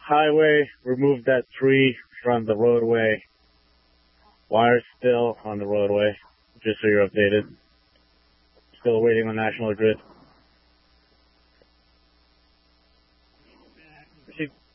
highway, remove that tree from the roadway. Wire's still on the roadway, just so you're updated. Still waiting on National Grid.